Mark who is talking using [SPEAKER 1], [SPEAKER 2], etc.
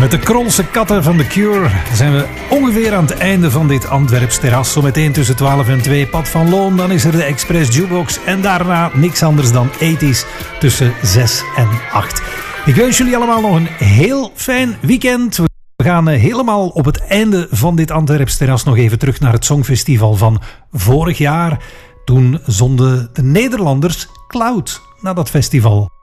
[SPEAKER 1] Met de Krolse katten van The Cure zijn we ongeveer aan het einde van dit Antwerps terras. Zometeen tussen 12 en 2 Pat van Loon. Dan is er de Express Jukebox. En daarna niks anders dan 80's tussen 6 en 8. Ik wens jullie allemaal nog een heel fijn weekend. We gaan helemaal op het einde van dit Antwerps terras nog even terug naar het Songfestival van vorig jaar. Toen zonden de Nederlanders Cloud naar dat festival.